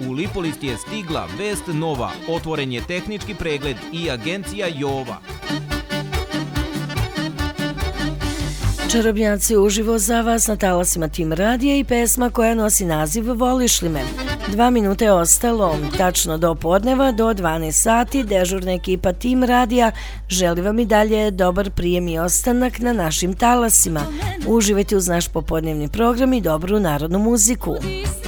U Lipolist je stigla vest nova, otvoren je tehnički pregled i agencija Jova. Čarobnjaci uživo za vas na talasima Tim radija i pesma koja nosi naziv Voliš li me. 2 minute je ostalo, tačno do podneva, do 12 sati, dežurna ekipa Tim radija želi vam i dalje dobar prijem i ostanak na našim talasima. Uživajte uz naš popodnevni program i dobru narodnu muziku.